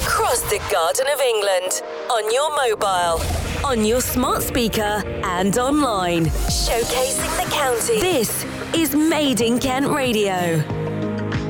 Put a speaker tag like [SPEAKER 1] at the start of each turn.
[SPEAKER 1] across the Garden of England, on your mobile, on your smart speaker, and online. Showcasing the county. This is Made in Kent Radio.